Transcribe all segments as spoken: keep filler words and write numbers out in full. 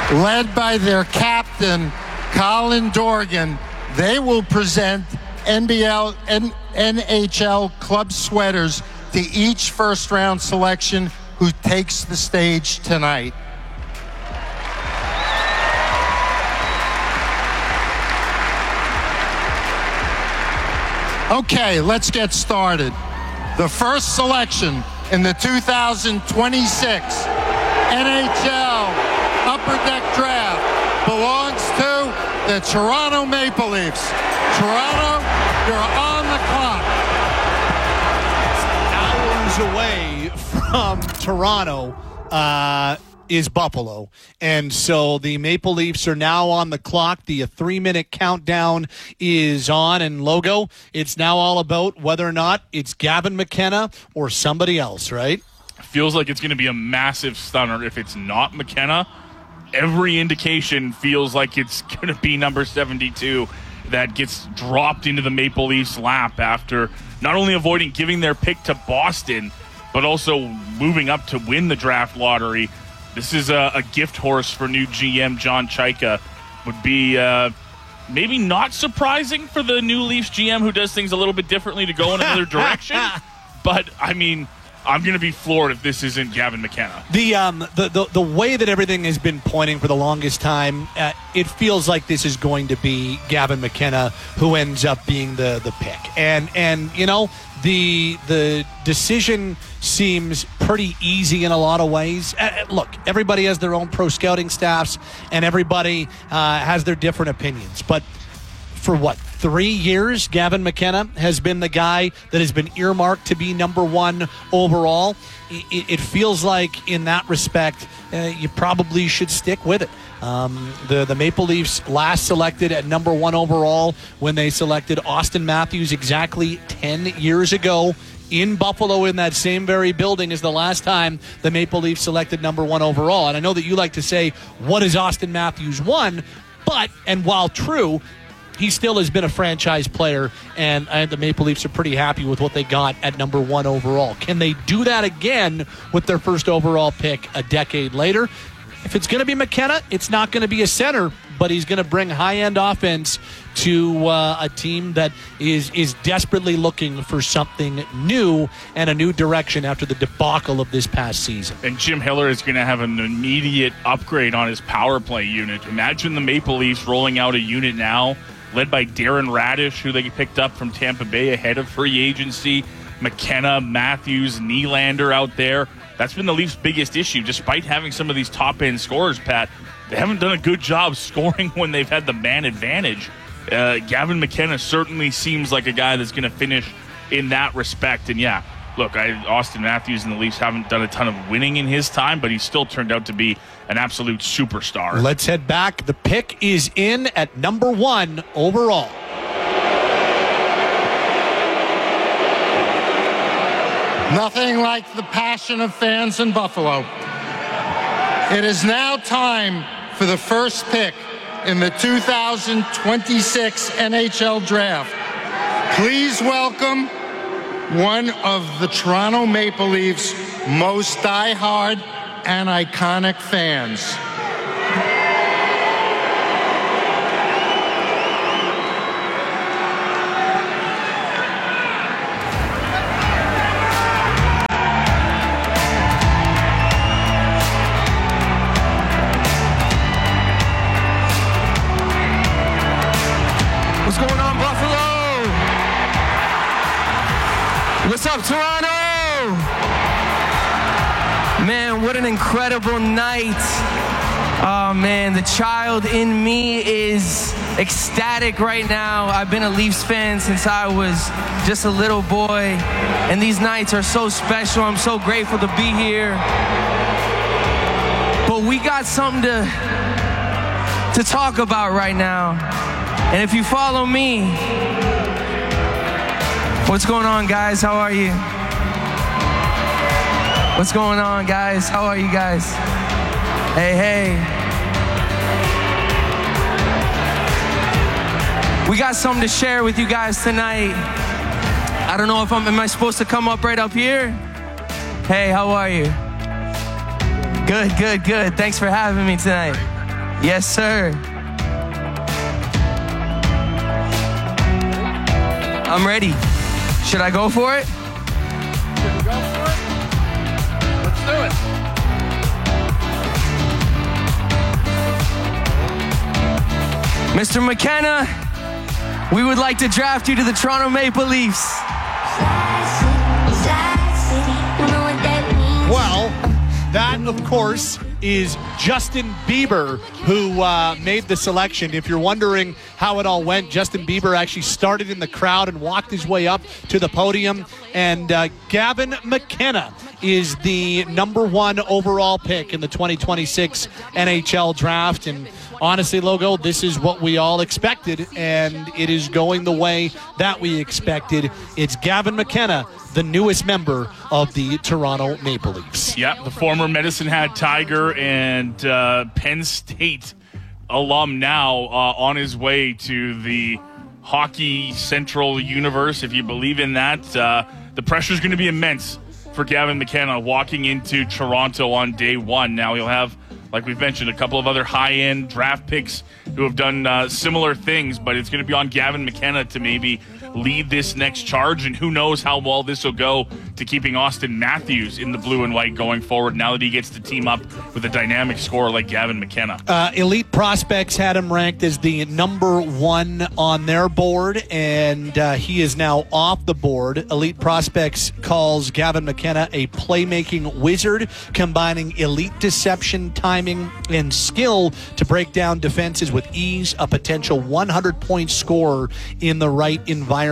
led by their captain, Colin Dorgan. They will present N B L, N H L club sweaters to each first-round selection who takes the stage tonight. Okay, let's get started. The first selection in the two thousand twenty-six N H L Upper Deck Draft belongs to the Toronto Maple Leafs. Toronto, you're on the clock. Hours away from Toronto uh, is Buffalo. And so the Maple Leafs are now on the clock. The three-minute countdown is on. And, Logo, it's now all about whether or not it's Gavin McKenna or somebody else, right? Feels like it's going to be a massive stunner if it's not McKenna. Every indication feels like it's going to be number seventy-two that gets dropped into the Maple Leafs' lap after not only avoiding giving their pick to Boston, but also moving up to win the draft lottery. This is a, a gift horse for new G M John Chayka. Would be uh, maybe not surprising for the new Leafs G M who does things a little bit differently to go in another direction. But, I mean, I'm going to be floored if this isn't Gavin McKenna. The um the, the the way that everything has been pointing for the longest time, uh, it feels like this is going to be Gavin McKenna who ends up being the the pick. And and you know, the the decision seems pretty easy in a lot of ways. Uh, look, everybody has their own pro scouting staffs, and everybody uh, has their different opinions. But for what, three years, Gavin McKenna has been the guy that has been earmarked to be number one overall. It, it feels like, in that respect, uh, you probably should stick with it. Um, the, the Maple Leafs last selected at number one overall when they selected Austin Matthews exactly ten years ago. In Buffalo, in that same very building, is the last time the Maple Leafs selected number one overall. And I know that you like to say, what has Austin Matthews won? But, and while true, he still has been a franchise player, and, and the Maple Leafs are pretty happy with what they got at number one overall. Can they do that again with their first overall pick a decade later? If it's going to be McKenna, it's not going to be a center, but he's going to bring high-end offense to uh, a team that is is desperately looking for something new and a new direction after the debacle of this past season. And Jim Hiller is going to have an immediate upgrade on his power play unit. Imagine the Maple Leafs rolling out a unit now led by Darren Radish, who they picked up from Tampa Bay ahead of free agency. McKenna, Matthews, Nylander out there. That's been the Leafs' biggest issue. Despite having some of these top-end scorers, Pat, they haven't done a good job scoring when they've had the man advantage. Uh, Gavin McKenna certainly seems like a guy that's going to finish in that respect. And, yeah, look, I, Austin Matthews and the Leafs haven't done a ton of winning in his time, but he's still turned out to be an absolute superstar. Let's head back. The pick is in at number one overall. Nothing like the passion of fans in Buffalo. It is now time for the first pick in the two thousand twenty-six N H L Draft. Please welcome one of the Toronto Maple Leafs' most diehard and iconic fans. What's going on, Buffalo? What's up, Toronto? Man, what an incredible night. Oh, man, the child in me is ecstatic right now. I've been a Leafs fan since I was just a little boy, and these nights are so special. I'm so grateful to be here. But we got something to, to talk about right now. And if you follow me, what's going on, guys? How are you? What's going on, guys? How are you guys? Hey, hey. We got something to share with you guys tonight. I don't know if I'm, am I supposed to come up right up here? Hey, how are you? Good, good, good. Thanks for having me tonight. Yes, sir. I'm ready. Should I go for it? Should we go for it? Let's do it. Mister McKenna, we would like to draft you to the Toronto Maple Leafs. Well, that, of course, is Justin Bieber, who uh, made the selection. If you're wondering how it all went, Justin Bieber actually started in the crowd and walked his way up to the podium. And uh, Gavin McKenna is the number one overall pick in the twenty twenty-six N H L draft. And honestly, Logo, this is what we all expected, and it is going the way that we expected. It's Gavin McKenna, the newest member of the Toronto Maple Leafs. Yeah, the former Medicine Hat Tiger and uh, Penn State alum now uh, on his way to the Hockey Central universe, if you believe in that. Uh, the pressure's going to be immense for Gavin McKenna walking into Toronto on day one. Now he'll have, like we've mentioned, a couple of other high-end draft picks who have done uh, similar things, but it's going to be on Gavin McKenna to maybe lead this next charge, and who knows how well this will go to keeping Auston Matthews in the blue and white going forward now that he gets to team up with a dynamic scorer like Gavin McKenna. Uh, Elite Prospects had him ranked as the number one on their board, and uh, he is now off the board. Elite Prospects calls Gavin McKenna a playmaking wizard, combining elite deception, timing, and skill to break down defenses with ease, a potential one hundred point scorer in the right environment.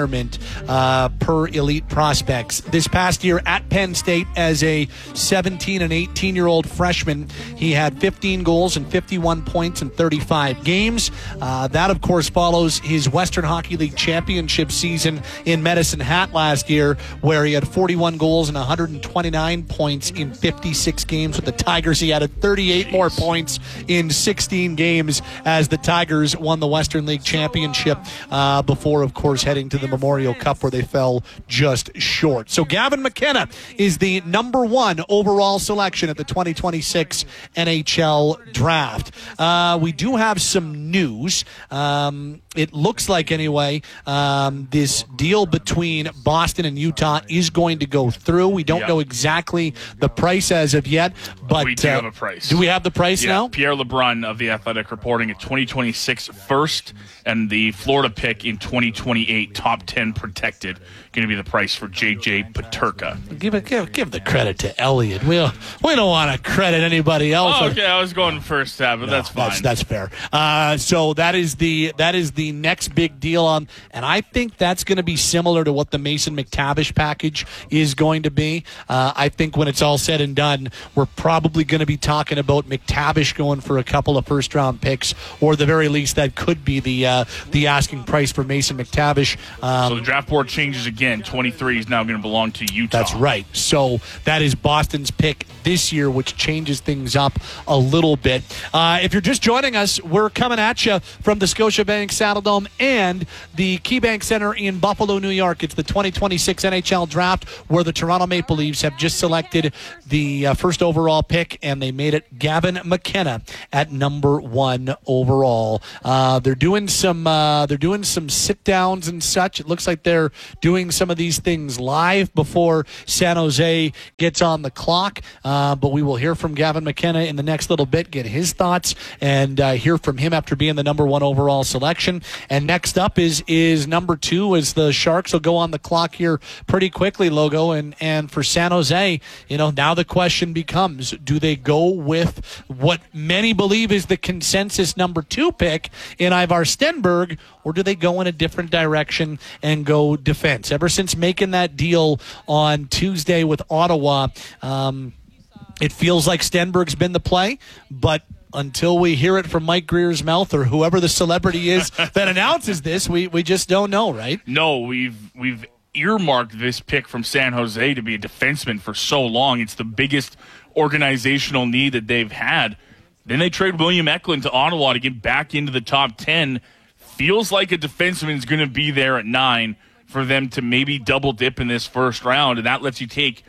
Uh, per Elite Prospects. This past year at Penn State as a seventeen and eighteen year old freshman, he had fifteen goals and fifty-one points in thirty-five games. Uh, that, of course, follows his Western Hockey League championship season in Medicine Hat last year, where he had forty-one goals and one hundred twenty-nine points in fifty-six games with the Tigers. He added thirty-eight more points in sixteen games as the Tigers won the Western League championship uh, before, of course, heading to the Memorial Cup, where they fell just short. So Gavin McKenna is the number one overall selection at the twenty twenty-six N H L draft. Uh, we do have some news. Um, it looks like, anyway, um, this deal between Boston and Utah is going to go through. We don't yep. know exactly the price as of yet, but we do uh, have a price. Do we have the price yeah. now? Pierre LeBrun of The Athletic reporting a twenty twenty-six first and the Florida pick in twenty twenty-eight, top ten protected, going to be the price for J J Peterka. Give it, give, give the credit to Elliot. We don't, we don't want to credit anybody else. Oh, okay, I was going first tab, but no, that's fine. That's, that's fair. Uh, so that is the that is the next big deal on, and I think that's going to be similar to what the Mason McTavish package is going to be. Uh, I think when it's all said and done, we're probably going to be talking about McTavish going for a couple of first round picks, or the very least that could be the uh, the asking price for Mason McTavish. Um, so the draft board changes again. twenty-three is now going to belong to Utah. That's right. So that is Boston's pick this year, which changes things up a little bit. Uh, if you're just joining us, we're coming at you from the Scotiabank Saddledome and the KeyBank Center in Buffalo, New York. It's the twenty twenty-six N H L draft, where the Toronto Maple Leafs have just selected the uh, first overall pick, and they made it Gavin McKenna at number one overall. Uh, they're doing some uh, they're doing some sit downs and such. It looks like they're doing some of these things live before San Jose gets on the clock. Uh, but we will hear from Gavin McKenna in the next little bit, get his thoughts, and uh, hear from him after being the number one overall selection. And next up is is number two, as the Sharks will go on the clock here pretty quickly, Logo. And, and for San Jose, you know, now the question becomes, do they go with what many believe is the consensus number two pick in Ivar Stenberg, or do they go in a different direction and go defense? Ever since making that deal on Tuesday with Ottawa, um, it feels like Stenberg's been the play, but until we hear it from Mike Greer's mouth or whoever the celebrity is that announces this, we, we just don't know, right? No, we've we've earmarked this pick from San Jose to be a defenseman for so long. It's the biggest organizational need that they've had. Then they trade William Eklund to Ottawa to get back into the top ten. Feels like a defenseman is going to be there at nine for them to maybe double dip in this first round, and that lets you take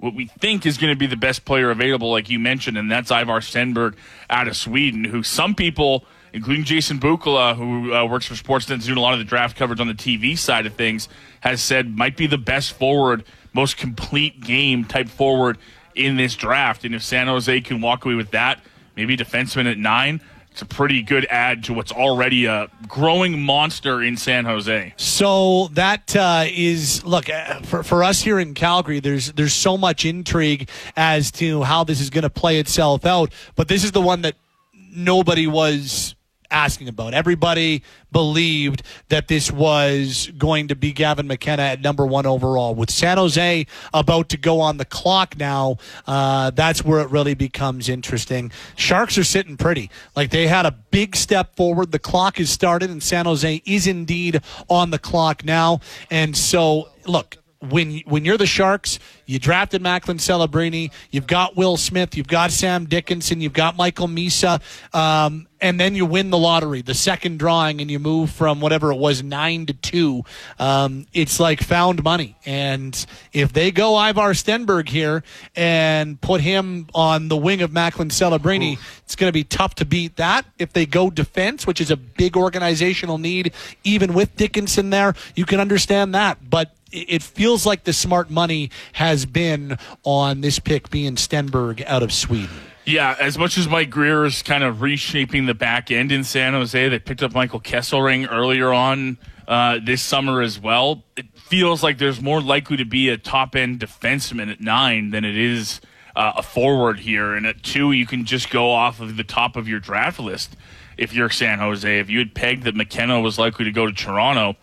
what we think is going to be the best player available, like you mentioned, and that's Ivar Stenberg out of Sweden, who some people, including Jason Bukala, who uh, works for Sportsnet, doing a lot of the draft coverage on the T V side of things, has said might be the best forward, most complete game type forward in this draft. And if San Jose can walk away with that, maybe defenseman at nine, it's a pretty good add to what's already a growing monster in San Jose. So that uh, is, look, uh, for, for us here in Calgary, there's there's so much intrigue as to how this is going to play itself out. But this is the one that nobody was asking about. Everybody believed that this was going to be Gavin McKenna at number one overall. With San Jose about to go on the clock now, uh, that's where it really becomes interesting. Sharks are sitting pretty. Like, they had a big step forward. The clock is started, and San Jose is indeed on the clock now. And so, look, When when you're the Sharks, you drafted Macklin Celebrini, you've got Will Smith, you've got Sam Dickinson, you've got Michael Misa, um, and then you win the lottery, the second drawing, and you move from whatever it was, nine to two. Um, it's like found money. And if they go Ivar Stenberg here and put him on the wing of Macklin Celebrini, Oof. It's going to be tough to beat that. If they go defense, which is a big organizational need, even with Dickinson there, you can understand that. But it feels like the smart money has been on this pick being Stenberg out of Sweden. Yeah, as much as Mike Greer is kind of reshaping the back end in San Jose, they picked up Michael Kesselring earlier on uh, this summer as well. It feels like there's more likely to be a top-end defenseman at nine than it is uh, a forward here. And at two, you can just go off of the top of your draft list if you're San Jose. If you had pegged that McKenna was likely to go to Toronto,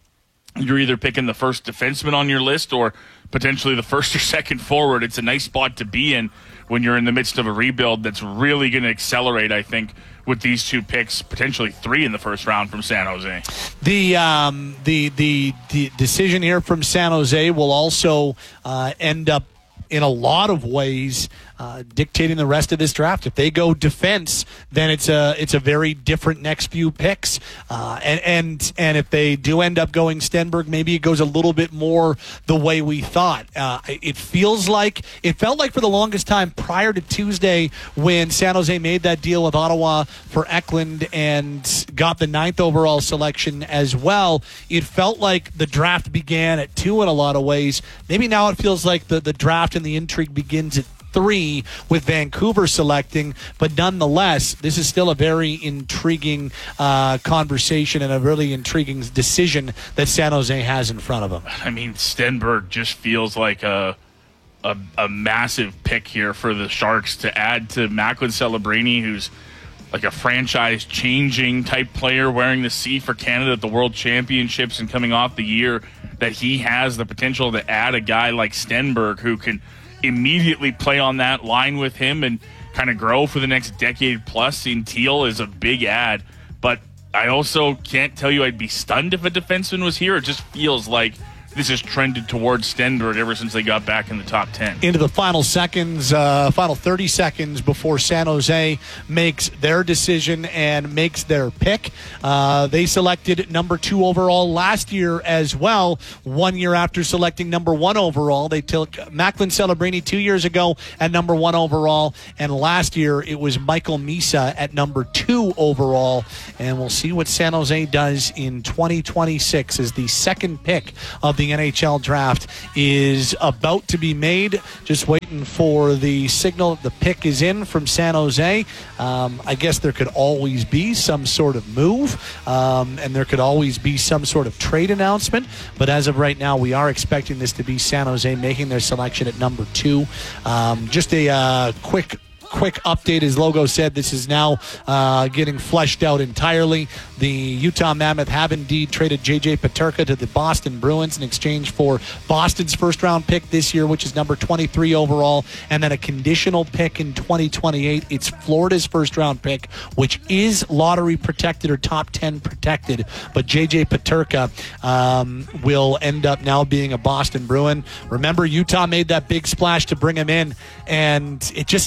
you're either picking the first defenseman on your list or potentially the first or second forward. It's a nice spot to be in when you're in the midst of a rebuild that's really going to accelerate, I think, with these two picks, potentially three in the first round from San Jose. The um, the, the the decision here from San Jose will also uh, end up in a lot of ways uh, dictating the rest of this draft. If they go defense, then it's a it's a very different next few picks. Uh, and and and if they do end up going Stenberg, maybe it goes a little bit more the way we thought. Uh, it feels like it felt like for the longest time prior to Tuesday when San Jose made that deal with Ottawa for Eklund and got the ninth overall selection as well. It felt like the draft began at two in a lot of ways. Maybe now it feels like the, the draft and the intrigue begins at three with Vancouver selecting, but nonetheless, this is still a very intriguing uh, conversation and a really intriguing decision that San Jose has in front of them. I mean, Stenberg just feels like a a, a massive pick here for the Sharks to add to Macklin Celebrini, who's like a franchise-changing type player wearing the C for Canada at the World Championships and coming off the year that he has the potential to add a guy like Stenberg who can immediately play on that line with him and kind of grow for the next decade plus. In Teal is a big add, but I also can't tell you I'd be stunned if a defenseman was here. It just feels like this has trended towards Stenberg ever since they got back in the top ten. Into the final seconds, uh, final thirty seconds before San Jose makes their decision and makes their pick. Uh, they selected number two overall last year as well, one year after selecting number one overall. They took Macklin Celebrini two years ago at number one overall, and last year it was Michael Misa at number two overall. And we'll see what San Jose does in twenty twenty-six as the second pick of the N H L draft is about to be made. Just waiting for the signal that the pick is in from San Jose. Um, I guess there could always be some sort of move, um, and there could always be some sort of trade announcement. But as of right now, we are expecting this to be San Jose making their selection at number two. Um, just a uh, quick Quick update, as Logo said, this is now uh, getting fleshed out entirely. The Utah Mammoth have indeed traded J J Peterka to the Boston Bruins in exchange for Boston's first-round pick this year, which is number twenty-three overall, and then a conditional pick in twenty twenty-eight. It's Florida's first-round pick, which is lottery protected or top ten protected, but J J Peterka um, will end up now being a Boston Bruin. Remember, Utah made that big splash to bring him in, and it just never really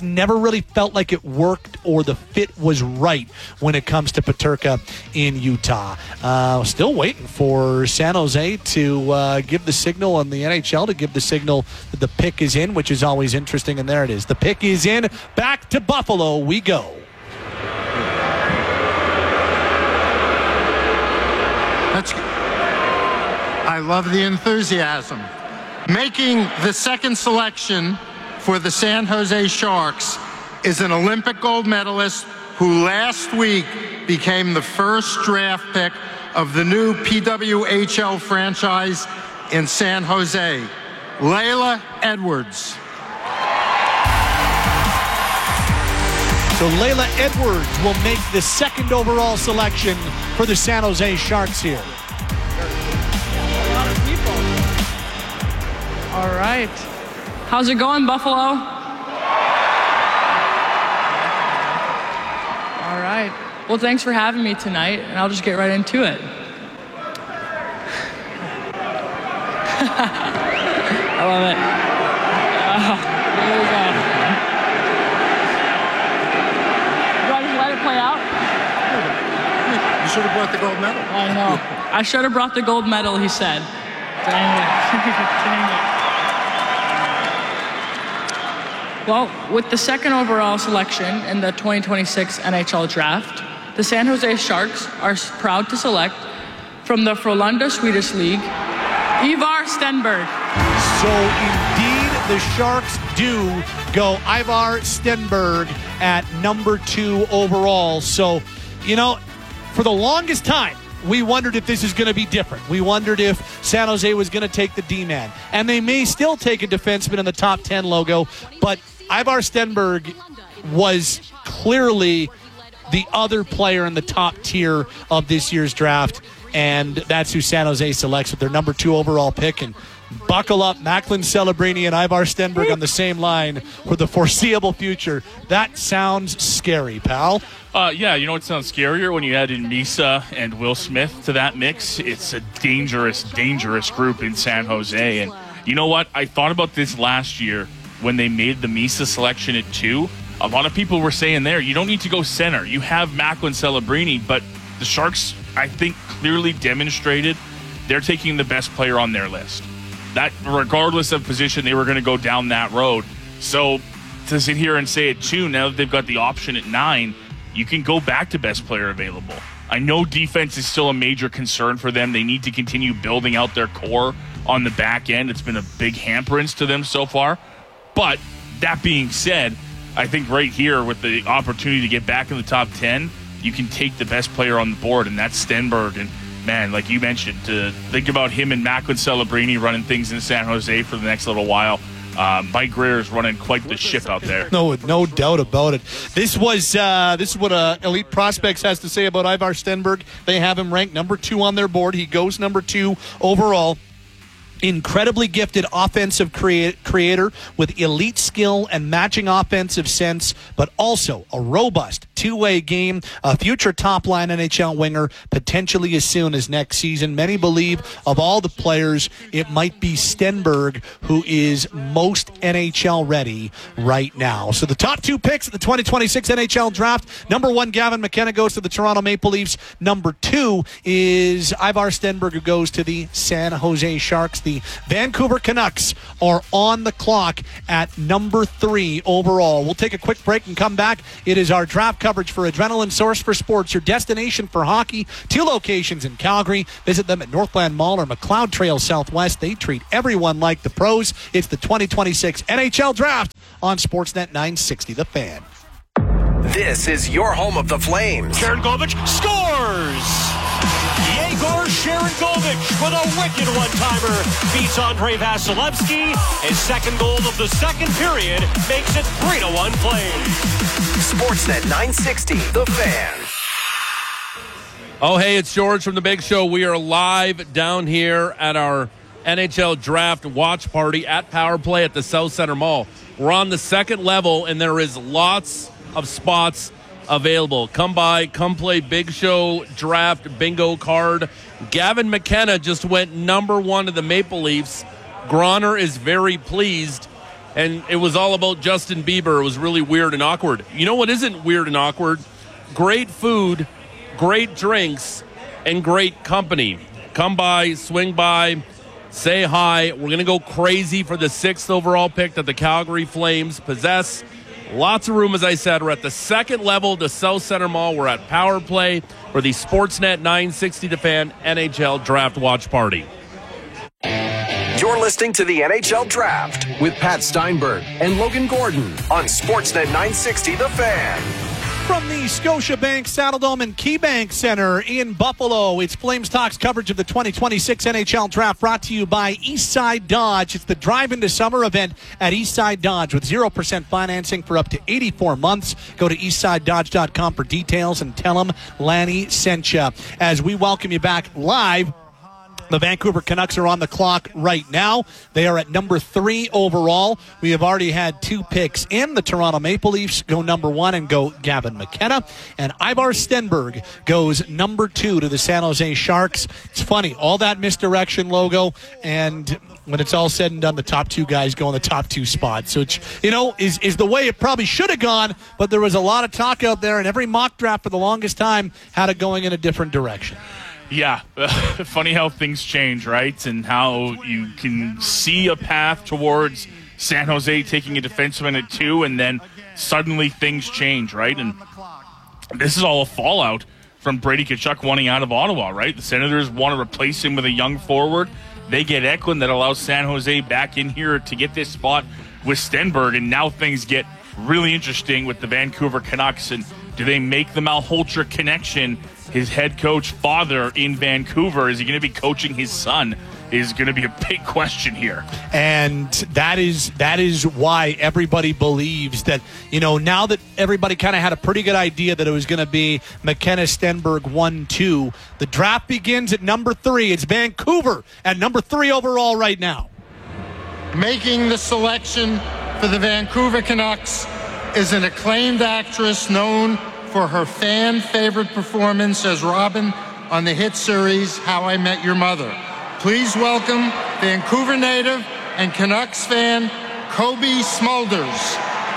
really felt like it worked or the fit was right when it comes to Peterka in Utah. Uh, still waiting for San Jose to uh, give the signal on the N H L to give the signal that the pick is in, which is always interesting. And there it is. The pick is in. Back to Buffalo we go. That's, I love the enthusiasm. Making the second selection for the San Jose Sharks is an Olympic gold medalist who last week became the first draft pick of the new P W H L franchise in San Jose, Layla Edwards. So Layla Edwards will make the second overall selection for the San Jose Sharks here. A lot of people. All right. How's it going, Buffalo? All right. Well, thanks for having me tonight, and I'll just get right into it. I love it. Oh, there we go. Do I just let it play out? You should have brought the gold medal. I know. I should have brought the gold medal, he said. Dang it. Dang it. Well, with the second overall selection in the twenty twenty-six N H L Draft, the San Jose Sharks are proud to select from the Frölunda Swedish League, Ivar Stenberg. So indeed, the Sharks do go Ivar Stenberg at number two overall. So, you know, for the longest time, we wondered if this is going to be different. We wondered if San Jose was going to take the D-man. And they may still take a defenseman in the top ten logo, but Ivar Stenberg was clearly the other player in the top tier of this year's draft, and that's who San Jose selects with their number two overall pick. And buckle up, Macklin Celebrini and Ivar Stenberg on the same line for the foreseeable future. That sounds scary, pal. Uh, yeah, you know what sounds scarier? When you add in Misa and Will Smith to that mix, it's a dangerous, dangerous group in San Jose. And you know what? I thought about this last year when they made the Misa selection at two. A lot of people were saying there, you don't need to go center. You have Macklin Celebrini, but the Sharks, I think, clearly demonstrated they're taking the best player on their list. That, regardless of position, they were going to go down that road. So to sit here and say at two, now that they've got the option at nine, you can go back to best player available. I know defense is still a major concern for them. They need to continue building out their core on the back end. It's been a big hamperance to them so far. But that being said, I think right here with the opportunity to get back in the top ten, you can take the best player on the board, and that's Stenberg. And, man, like you mentioned, to think about him and Macklin Celebrini running things in San Jose for the next little while. Uh, Mike Greer is running quite the ship out there. No, no doubt about it. This was uh, this is what uh, Elite Prospects has to say about Ivar Stenberg. They have him ranked number two on their board. He goes number two overall. Incredibly gifted offensive crea- creator with elite skill and matching offensive sense, but also a robust two-way game, a future top-line N H L winger, potentially as soon as next season. Many believe of all the players, it might be Stenberg who is most N H L ready right now. So the top two picks at the twenty twenty-six N H L Draft, number one, Gavin McKenna goes to the Toronto Maple Leafs. Number two is Ivar Stenberg, who goes to the San Jose Sharks. The The Vancouver Canucks are on the clock at number three overall. We'll take a quick break and come back. It is our draft coverage for Adrenaline Source for Sports, your destination for hockey. Two locations in Calgary. Visit them at Northland Mall or McLeod Trail Southwest. They treat everyone like the pros. It's the twenty twenty-six N H L Draft on Sportsnet nine sixty, The Fan. This is your home of the Flames. Sharangovich scores! Yegor Sharangovich with a wicked one-timer beats Andrei Vasilevsky. His second goal of the second period makes it three to one Flames. Sportsnet nine sixty, The Fan. Oh, hey, it's George from The Big Show. We are live down here at our N H L Draft watch party at Power Play at the South Center Mall. We're on the second level, and there is lots of spots available. Come by, come play Big Show Draft bingo card. Gavin McKenna just went number one to the Maple Leafs. Grauner is very pleased. and it was all about Justin Bieber. It was really weird and awkward. You know what isn't weird and awkward? Great food, great drinks, and great company. Come by, swing by, say hi. We're going to go crazy for the sixth overall pick that the Calgary Flames possess. Lots of room, as I said. We're at the second level of the South Center Mall. We're at Power Play for the Sportsnet nine sixty The Fan N H L Draft Watch Party. You're listening to the N H L Draft with Pat Steinberg and Logan Gordon on Sportsnet nine sixty The Fan. From the Scotiabank Saddledome and KeyBank Center in Buffalo, it's Flames Talks coverage of the twenty twenty-six N H L Draft, brought to you by Eastside Dodge. It's the Drive Into Summer event at Eastside Dodge with zero percent financing for up to eighty-four months. Go to eastside dodge dot com for details and tell them Lanny sent you. As we welcome you back live, the Vancouver Canucks are on the clock right now. They are at number three overall. We have already had two picks in. The Toronto Maple Leafs go number one and go Gavin McKenna. And Ivar Stenberg goes number two to the San Jose Sharks. It's funny, all that misdirection logo, and when it's all said and done, the top two guys go in the top two spots. So, it's, you know, is, is the way it probably should have gone, but there was a lot of talk out there, and every mock draft for the longest time had it going in a different direction. Yeah, funny how things change, right? And how you can see a path towards San Jose taking a defenseman at two, and then suddenly things change, right? And this is all a fallout from Brady Tkachuk wanting out of Ottawa, right? The Senators want to replace him with a young forward. They get Eklund, that allows San Jose back in here to get this spot with Stenberg, and now things get really interesting with the Vancouver Canucks. And do they make the Malhotra connection? His head coach father in Vancouver, is he going to be coaching his son? Is going to be a big question here. And that is that is why everybody believes that, you know, now that everybody kind of had a pretty good idea that it was going to be McKenna, Stenberg one two, the draft begins at number three. It's Vancouver at number three overall right now. Making the selection for the Vancouver Canucks is an acclaimed actress known for her fan-favorite performance as Robin on the hit series How I Met Your Mother. Please welcome Vancouver native and Canucks fan Kobe Smulders.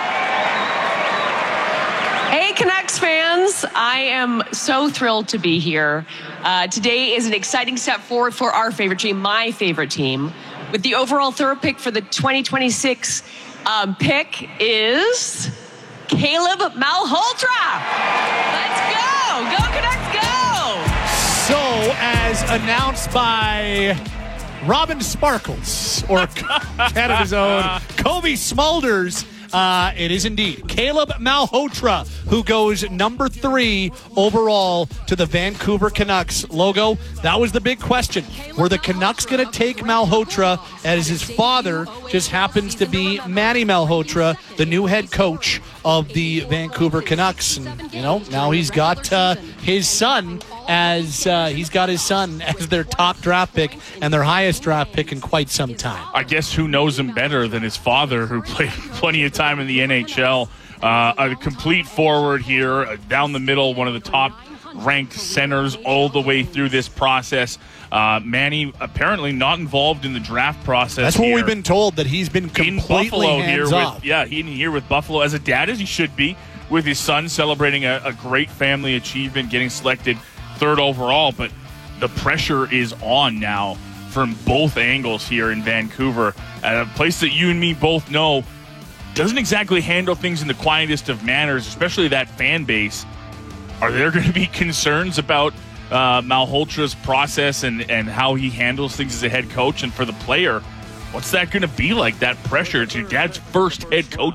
Hey, Canucks fans. I am so thrilled to be here. Uh, today is an exciting step forward for our favorite team, my favorite team. With the overall third pick for the twenty twenty-six um, pick is Caleb Malhotra. Let's go. Go, Canucks, go. So, as announced by Robin Sparkles, or Canada's own Kobe Smulders, uh, it is indeed Caleb Malhotra who goes number three overall to the Vancouver Canucks. Logo, that was the big question. Were the Canucks going to take Malhotra, as his father just happens to be Manny Malhotra, the new head coach of the Vancouver Canucks? And, you know, now he's got uh, his son as uh, he's got his son as their top draft pick and their highest draft pick in quite some time. I guess who knows him better than his father, who played plenty of time in the N H L. Uh, a complete forward here, uh, down the middle, one of the top-ranked centers all the way through this process. Uh, Manny apparently not involved in the draft process. That's what here. we've been told, that he's been completely in Buffalo hands here off. With, yeah, he in here with Buffalo as a dad, as he should be, with his son celebrating a, a great family achievement, getting selected third overall. But the pressure is on now from both angles here in Vancouver, at a place that you and me both know doesn't exactly handle things in the quietest of manners, especially that fan base. Are there going to be concerns about uh, Malhotra's process and, and how he handles things as a head coach? And for the player, what's that going to be like, that pressure? It's your dad's first head coach